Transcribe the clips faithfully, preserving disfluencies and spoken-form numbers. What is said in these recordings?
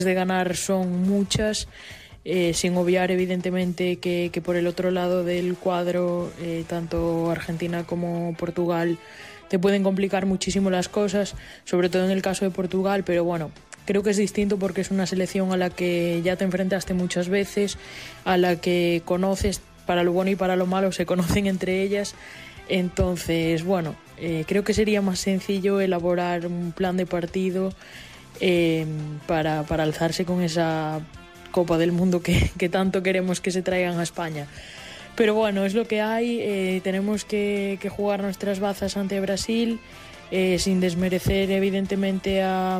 de ganar son muchas, eh, sin obviar evidentemente que, que por el otro lado del cuadro, eh, tanto Argentina como Portugal te pueden complicar muchísimo las cosas, sobre todo en el caso de Portugal, pero bueno, creo que es distinto porque es una selección a la que ya te enfrentaste muchas veces, a la que conoces, para lo bueno y para lo malo se conocen entre ellas. Entonces, bueno, eh, creo que sería más sencillo elaborar un plan de partido eh, para, para alzarse con esa Copa del Mundo que, que tanto queremos que se traigan a España. Pero bueno, es lo que hay, eh, tenemos que, que jugar nuestras bazas ante Brasil, eh, sin desmerecer evidentemente a,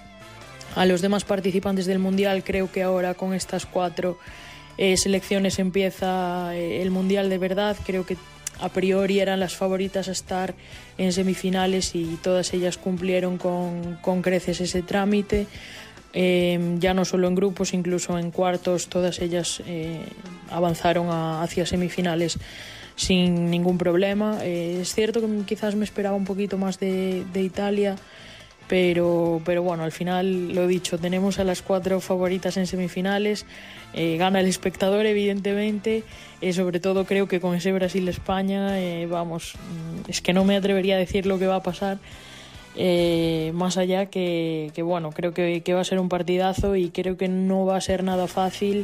a los demás participantes del Mundial. Creo que ahora con estas cuatro eh, selecciones empieza eh, el Mundial de verdad. Creo que a priori eran las favoritas a estar en semifinales y todas ellas cumplieron con, con creces ese trámite. Eh, ya no solo en grupos, incluso en cuartos, todas ellas eh, avanzaron a, hacia semifinales sin ningún problema. Eh, es cierto que quizás me esperaba un poquito más de, de Italia, pero, pero bueno, al final, lo dicho, tenemos a las cuatro favoritas en semifinales, eh, gana el espectador evidentemente, eh, sobre todo creo que con ese Brasil-España, eh, vamos, es que no me atrevería a decir lo que va a pasar. Eh, más allá que, que bueno, creo que, que va a ser un partidazo y creo que no va a ser nada fácil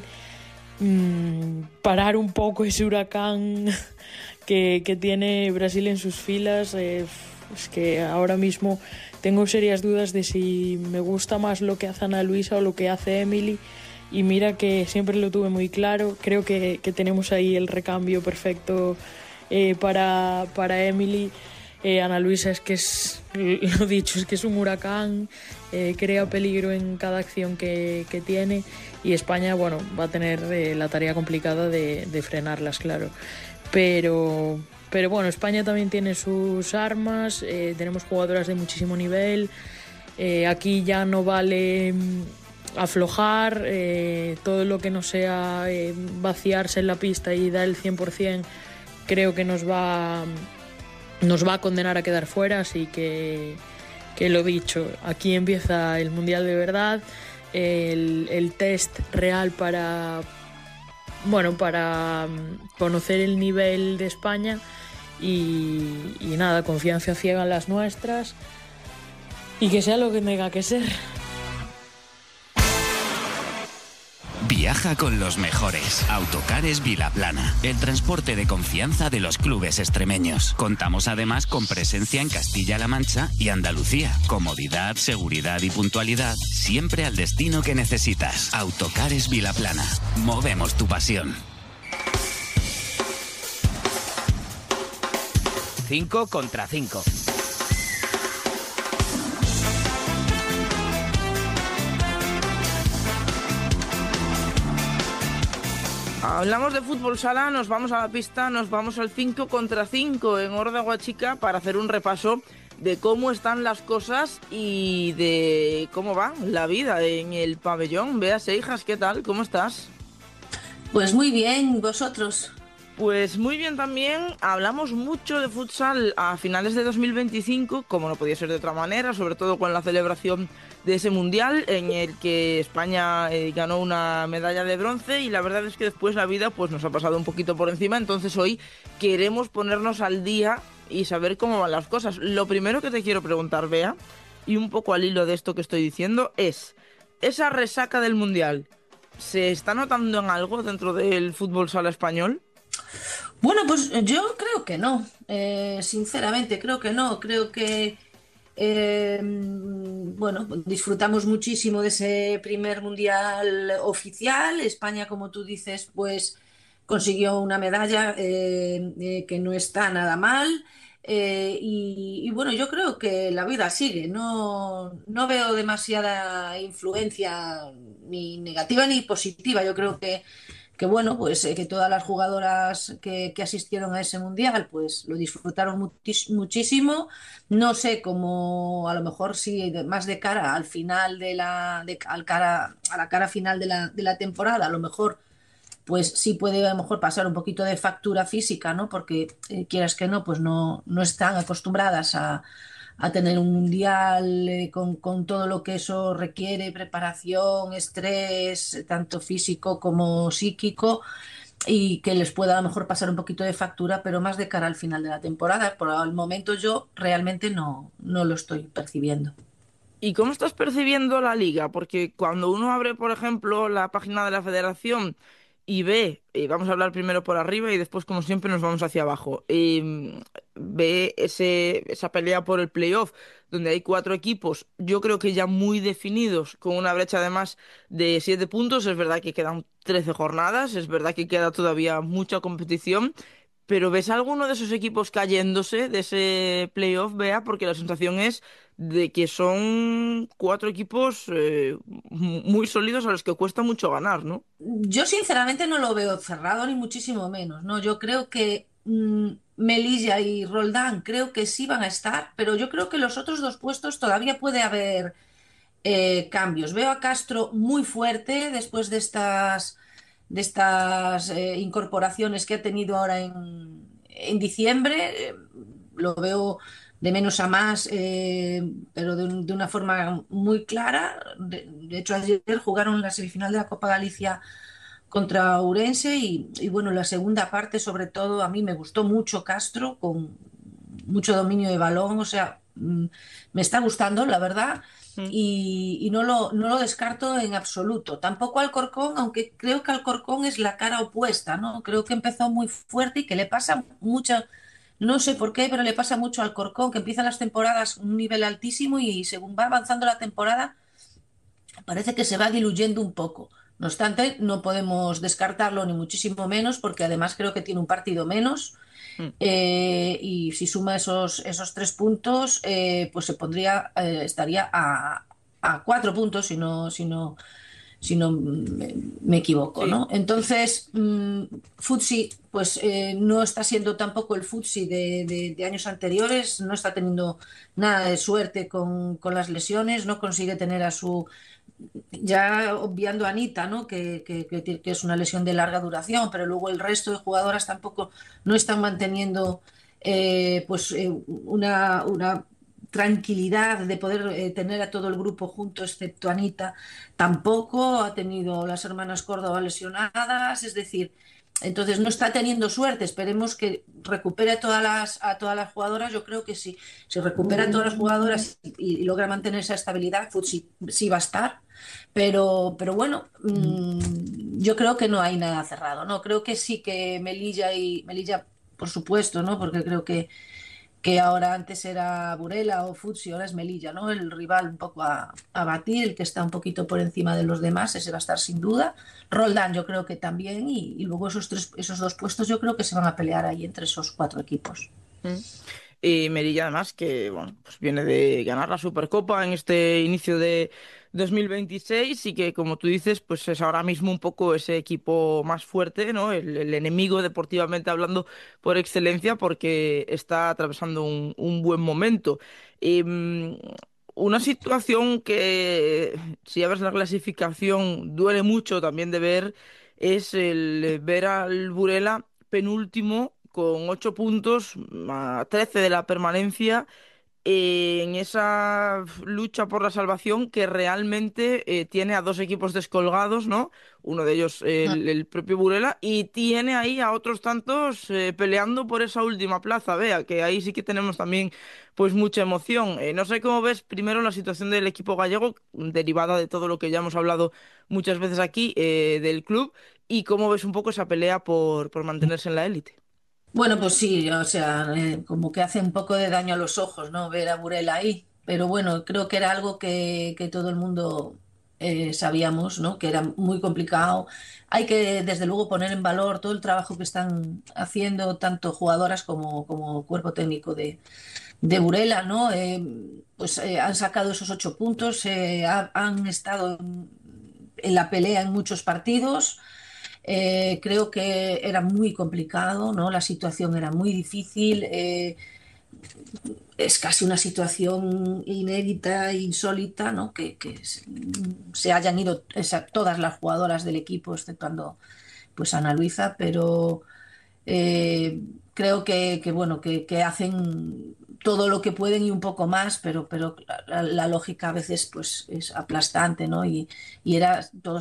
mmm, parar un poco ese huracán que, que tiene Brasil en sus filas. Eh, es que ahora mismo tengo serias dudas de si me gusta más lo que hace Ana Luisa o lo que hace Emily, y mira que siempre lo tuve muy claro. Creo que, que tenemos ahí el recambio perfecto eh, para, para Emily. Eh, Ana Luisa es que es, lo dicho, es que es un huracán, eh, crea peligro en cada acción que, que tiene, y España, bueno, va a tener eh, la tarea complicada de, de frenarlas, claro. Pero, pero bueno, España también tiene sus armas, eh, tenemos jugadoras de muchísimo nivel, eh, aquí ya no vale aflojar, eh, todo lo que no sea eh, vaciarse en la pista y dar el cien por ciento, creo que nos va... nos va a condenar a quedar fuera, así que, que lo dicho, aquí empieza el Mundial de verdad, el, el test real para, bueno, para conocer el nivel de España y, y nada, confianza ciega en las nuestras y que sea lo que tenga que ser. Viaja con los mejores. Autocares Vilaplana, el transporte de confianza de los clubes extremeños. Contamos además con presencia en Castilla-La Mancha y Andalucía. Comodidad, seguridad y puntualidad, siempre al destino que necesitas. Autocares Vilaplana. Movemos tu pasión. Cinco contra cinco. Hablamos de fútbol sala, nos vamos a la pista, nos vamos al cinco contra cinco en Horda Huachica para hacer un repaso de cómo están las cosas y de cómo va la vida en el pabellón. Bea Seijas, ¿qué tal? ¿Cómo estás? Pues muy bien, ¿vosotros? Pues muy bien también. Hablamos mucho de futsal a finales de dos mil veinticinco, como no podía ser de otra manera, sobre todo con la celebración de ese mundial en el que España eh, ganó una medalla de bronce, y la verdad es que después la vida pues nos ha pasado un poquito por encima. Entonces hoy queremos ponernos al día y saber cómo van las cosas. Lo primero que te quiero preguntar, Bea, y un poco al hilo de esto que estoy diciendo, es esa resaca del mundial, ¿se está notando en algo dentro del fútbol sala español? Bueno, pues yo creo que no, eh, sinceramente creo que no, creo que eh, bueno, disfrutamos muchísimo de ese primer mundial oficial. España, como tú dices, pues consiguió una medalla eh, eh, que no está nada mal, eh, y, y bueno, yo creo que la vida sigue, no, no veo demasiada influencia ni negativa ni positiva. Yo creo que que bueno, pues eh, que todas las jugadoras que, que asistieron a ese mundial pues lo disfrutaron muchis- muchísimo. No sé cómo, a lo mejor sí, de- más de cara al final de la, de, al cara, a la cara final de la, de la temporada, a lo mejor pues sí puede a lo mejor pasar un poquito de factura física, ¿no? Porque eh, quieras que no, pues no, no están acostumbradas a, a tener un mundial eh, con, con todo lo que eso requiere, preparación, estrés, eh, tanto físico como psíquico, y que les pueda a lo mejor pasar un poquito de factura, pero más de cara al final de la temporada. Por el momento yo realmente no, no lo estoy percibiendo. ¿Y cómo estás percibiendo la liga? Porque cuando uno abre, por ejemplo, la página de la federación y ve, y vamos a hablar primero por arriba y después, como siempre, nos vamos hacia abajo, y mm, ve ese, esa pelea por el playoff, donde hay cuatro equipos, yo creo que ya muy definidos, con una brecha además de siete puntos. Es verdad que quedan trece jornadas, es verdad que queda todavía mucha competición. Pero ¿ves alguno de esos equipos cayéndose de ese playoff, Bea? Porque la sensación es de que son cuatro equipos eh, mu- muy sólidos a los que cuesta mucho ganar, ¿no? Yo sinceramente no lo veo cerrado ni muchísimo menos, ¿no? Yo creo que mm, Melilla y Roldán creo que sí van a estar, pero yo creo que los otros dos puestos todavía puede haber eh, cambios. Veo a Castro muy fuerte después de estas, de estas eh, incorporaciones que ha tenido ahora en, en diciembre. Eh, lo veo de menos a más, eh, pero de, un- de una forma muy clara. De, de hecho, ayer jugaron la semifinal de la Copa Galicia contra Ourense y, y, bueno, la segunda parte sobre todo a mí me gustó mucho Castro, con mucho dominio de balón, o sea, mm, me está gustando, la verdad, Mm. y, y no lo, no lo descarto en absoluto. Tampoco Alcorcón, aunque creo que Alcorcón es la cara opuesta, ¿no? Creo que empezó muy fuerte y que le pasa mucho, no sé por qué, pero le pasa mucho al Alcorcón, que empiezan las temporadas a un nivel altísimo y según va avanzando la temporada parece que se va diluyendo un poco. No obstante, no podemos descartarlo ni muchísimo menos, porque además creo que tiene un partido menos. Mm. Eh, y si suma esos, esos tres puntos, eh, pues se pondría, eh, estaría a, a cuatro puntos, si no, si no, si no me, me equivoco, Sí, ¿no? sí, sí. Entonces, mmm, Futsi, pues eh, no está siendo tampoco el Futsi de, de- de años anteriores, no está teniendo nada de suerte con, con las lesiones, no consigue tener a su, ya obviando a Anita, ¿no? Que, que- que- que es una lesión de larga duración, pero luego el resto de jugadoras tampoco no están manteniendo eh, pues eh, una, una tranquilidad de poder eh, tener a todo el grupo junto, excepto Anita, tampoco ha tenido las hermanas Córdoba lesionadas, es decir, entonces no está teniendo suerte. Esperemos que recupere a todas las, a todas las jugadoras. Yo creo que sí, si recupera a todas las jugadoras y, y logra mantener esa estabilidad, pues sí, sí va a estar. Pero, pero bueno, mmm, yo creo que no hay nada cerrado, ¿no? Creo que sí que Melilla y Melilla, por supuesto, ¿no? Porque creo que, que ahora antes era Burela o Futsi, ahora es Melilla, ¿no? El rival un poco a, a batir, el que está un poquito por encima de los demás, ese va a estar sin duda. Roldán yo creo que también, y, y luego esos tres, esos dos puestos yo creo que se van a pelear ahí entre esos cuatro equipos. Mm. Y Merilla además que bueno, pues viene de ganar la Supercopa en este inicio de dos mil veintiséis y que como tú dices pues es ahora mismo un poco ese equipo más fuerte, ¿no? El, el enemigo deportivamente hablando por excelencia porque está atravesando un, un buen momento. Y, mm, una situación que si abres la clasificación duele mucho también de ver es el ver al Burela penúltimo con ocho puntos, a trece de la permanencia, eh, en esa lucha por la salvación que realmente eh, tiene a dos equipos descolgados, ¿no? Uno de ellos el, el propio Burela y tiene ahí a otros tantos eh, peleando por esa última plaza, vea, que ahí sí que tenemos también pues mucha emoción. Eh, no sé cómo ves primero la situación del equipo gallego, derivada de todo lo que ya hemos hablado muchas veces aquí eh, del club, y cómo ves un poco esa pelea por, por mantenerse en la élite. Bueno, pues sí, o sea, eh, como que hace un poco de daño a los ojos, ¿no? Ver a Burela ahí. Pero bueno, creo que era algo que, que todo el mundo eh, sabíamos, ¿no? Que era muy complicado. Hay que, desde luego, poner en valor todo el trabajo que están haciendo tanto jugadoras como, como cuerpo técnico de, de Burela, ¿no? Eh, pues eh, han sacado esos ocho puntos, eh, ha- han estado en, en la pelea en muchos partidos. Eh, creo que era muy complicado, ¿no? La situación era muy difícil. Eh, es casi una situación inédita, insólita, ¿no? Que, que se, se hayan ido esa, todas las jugadoras del equipo, exceptuando pues Ana Luisa, pero eh, creo que, que bueno, que, que hacen todo lo que pueden y un poco más, pero, pero la, la lógica a veces pues es aplastante, ¿no? Y, y era, todos